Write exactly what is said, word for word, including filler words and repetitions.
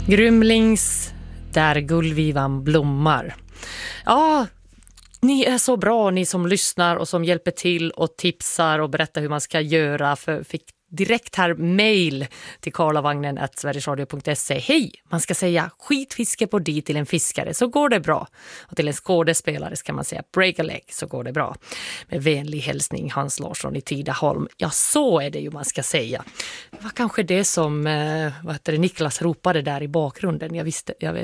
Grymlings, där gullvivan blommar. Ja, ni är så bra, ni som lyssnar och som hjälper till och tipsar och berättar hur man ska göra. För fick direkt här mail till karlavagnen at sverigesradio punkt se. Hej, man ska säga skitfiske på dit till en fiskare så går det bra. Och till en skådespelare ska man säga break a leg så går det bra. Med vänlig hälsning Hans Larsson i Tidaholm. Ja, så är det ju man ska säga. Det var kanske det som eh, vad heter det, Niklas ropade där i bakgrunden. Jag visste, jag vet